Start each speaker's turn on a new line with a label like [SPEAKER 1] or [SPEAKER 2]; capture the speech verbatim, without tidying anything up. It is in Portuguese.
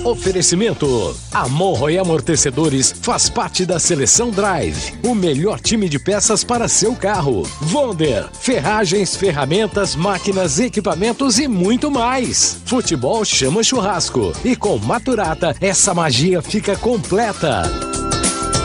[SPEAKER 1] Oferecimento. A Monroe Amortecedores faz parte da Seleção Drive, o melhor time de peças para seu carro. Wonder, ferragens, ferramentas, máquinas, equipamentos e muito mais. Futebol chama churrasco e com Maturata essa magia fica completa.